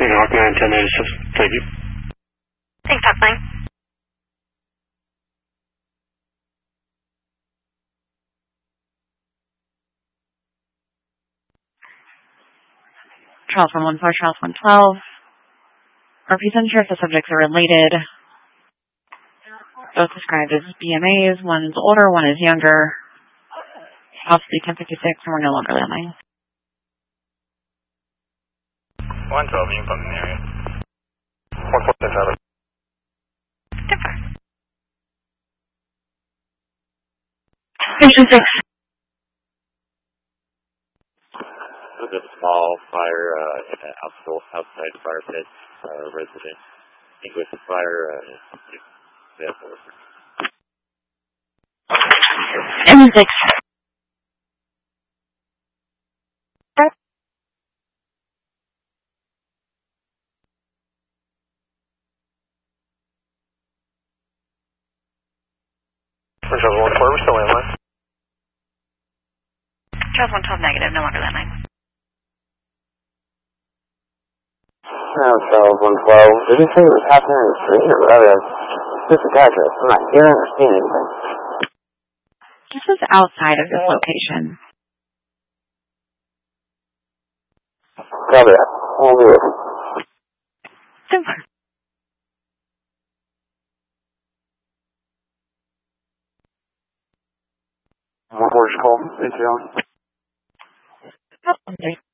Hawk 91096, thank you. Thanks, Hawk 9. Charles 114, Charles 112. Are please unsure if the subjects are related. Both described as BMAs. One is older, one is younger. Possibly 1056, and we're no longer landline. 112, you can come in the area. 1457. 10-5. 6. There's a small fire outside fire pit resident. English fire. And 6. Charles 114, we're still landline. Charles 112 negative, no longer landline. Charles 112, did you say it was happening in the street or rather specific address? I'm not hearing or seeing anything. This is outside of this location. Copy that. We'll be with you. Super. What was called? ATL? Oh,